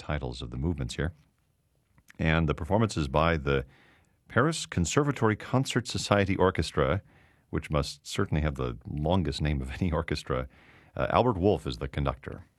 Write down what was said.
titles of the movements here. And the performance is by the Paris Conservatory Concert Society Orchestra, which must certainly have the longest name of any orchestra. Albert Wolff is the conductor.